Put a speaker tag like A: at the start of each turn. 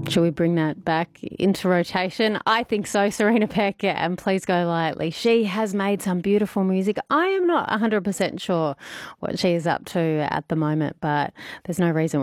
A: Should we bring that back into rotation? I think so, Serena Peck, and Please Go Lightly. She has made some beautiful music. I am not 100% sure what she is up to at the moment, but there's no reason